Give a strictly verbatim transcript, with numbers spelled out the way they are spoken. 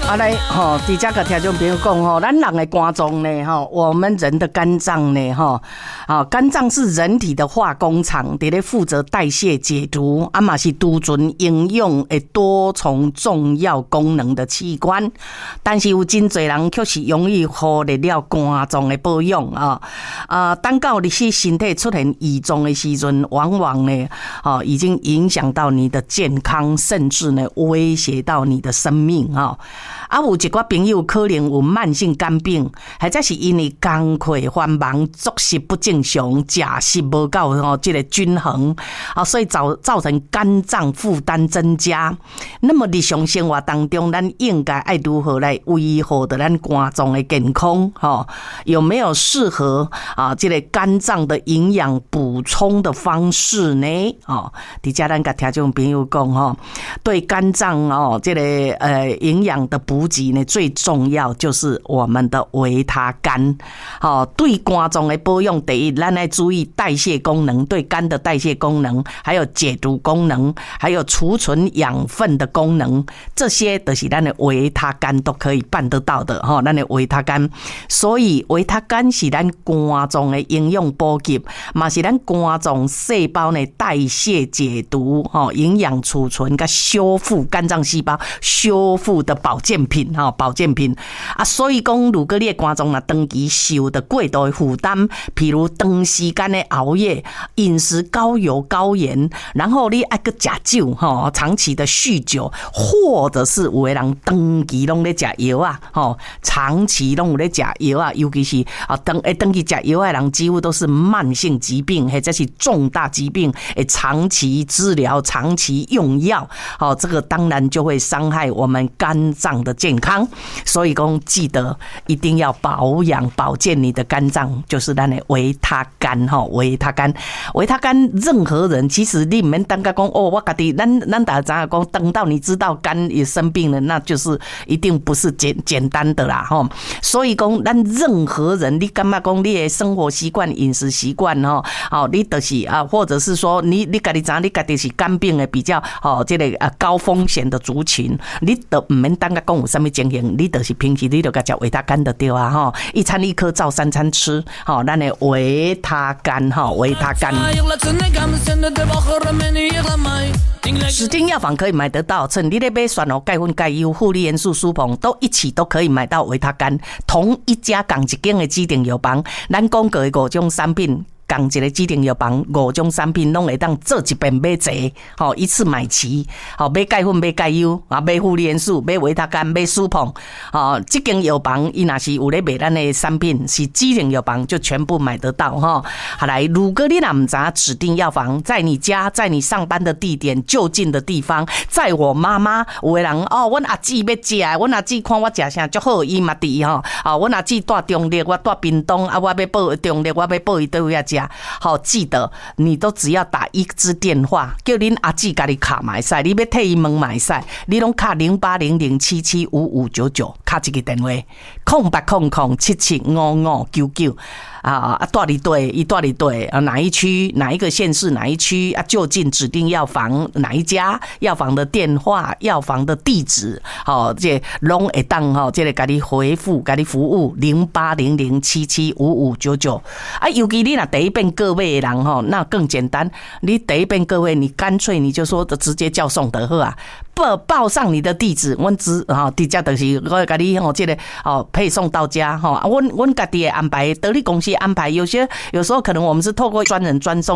啊来吼，伫遮个听众朋友讲吼，咱人的肝脏呢吼，我们人的肝脏呢吼，啊肝脏是人体的化工厂，伫咧负责代谢解毒，啊嘛是储存营养的多重重要功能的器官。但是有真侪人却是容易忽略了肝脏的保养啊啊！等到你是身体出现异状的时阵，往往呢啊已经影响到你的健康，甚至呢威胁到你的生命啊！啊，有一寡朋友可能有慢性肝病，或者是因为工课繁忙、作息不正常、食食无够哦，这个均衡啊，所以造造成肝脏负担增加。那么日常生活当中，咱应该爱如何来维护的咱肝脏的健康？哈，有没有适合啊这个肝脏的营养补充的方式呢？哦，伫遮咱甲听众朋友讲哈，对肝脏哦这个呃营养的补补给呢，最重要就是我们的维他肝。好，对肝脏的保养，第一，咱来注意代谢功能，对肝的代谢功能，还有解毒功能，还有储存养分的功能，这些都是咱的维他肝都可以办得到的哈。咱的维他肝，所以维他肝是咱肝脏的营养补给，嘛是咱肝脏细胞呢代谢解毒、哈营养储存跟修复肝脏细胞修复的保健品。品哈保健品啊，所以讲，如果你的肝脏啊长期受的过度的负担，譬如长时间的熬夜、饮食高油高盐，然后你爱个食酒哈，长期的酗酒，或者是有的人长期拢咧食药啊，吼，长期拢有咧食药啊，尤其是啊长诶长期食药的人，几乎都是慢性疾病或者是重大疾病，诶长期治疗、长期用药，好，这个当然就会伤害我们肝脏的健康，所以讲记得一定要保养保健你的肝脏，就是咱的维他肝哈，维他肝，维他肝，任何人其实你唔免等甲讲哦，我家己咱咱大家讲，等到你知道肝也生病了，那就是一定不是简简单的啦哈。所以讲，咱任何人，你感觉讲你的生活习惯、饮食习惯哈，哦，你就是啊，或者是说你你家己知，你家己是肝病的比较哦，这个啊高风险的族群，你都唔免等甲讲。什么情形？你就是平时你就甲食维他肝就对啊哈，一餐一颗照三餐吃，好，咱的维他肝哈，维他肝。指定药房可以买得到，趁你咧买选哦，钙粉、钙优、护理元素、舒膨都一起都可以买到维他肝，同一家港一间的指定药房，咱讲过的五种产品。讲一个指定药房五种产品拢会当做一遍买齐，吼一次买齐，吼买钙粉、买钙优啊，买护理元素、买维他肝、买舒膨，吼这间药房伊若是有咧卖咱的产品，是指定药房就全部买得到哈。好来，如果你若唔知指定药房在你家，在你上班的地点就近的地方，在我妈妈有的人哦，阮阿姊要食，阮阿姊看我食啥足好，伊嘛伫吼，啊阮阿姊住中立，我住屏东，啊我要报中立，我要报伊倒位食。好，记得你都只要打一支电话，叫恁阿姊家己卡买赛，你要替伊问买赛，你拢卡零八零零七七五五九九，卡一个电话，空八空空七七五五九九。啊啊，住伫对，伊住伫对啊，哪一区、哪一个县市、哪一区啊？就近指定药房哪一家药房的电话、药房的地址，好、哦，这拢会当吼，这个给你回复、给你服务零八零零七七五五九九啊。尤其你若第一遍各位的人吼，那更简单，你第一遍各位，你干脆你就说直接叫送得好啊。报报上你的地址，阮只哈直接就是我会甲你吼，这个哦配送到家哈。阮阮家己的安排，得力公司安排，有些有时候可能我们是透过专人专送。